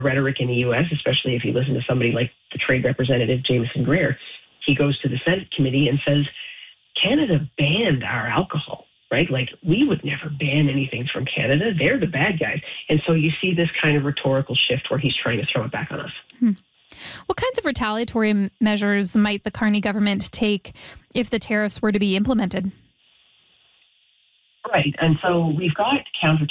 rhetoric in the U.S., especially if you listen to somebody like the Trade Representative Jameson Greer. He goes to the Senate committee and says, Canada banned our alcohol, right? Like, we would never ban anything from Canada. They're the bad guys. And so you see this kind of rhetorical shift where he's trying to throw it back on us. What kinds of retaliatory measures might the Carney government take if the tariffs were to be implemented? Right. And so we've got counter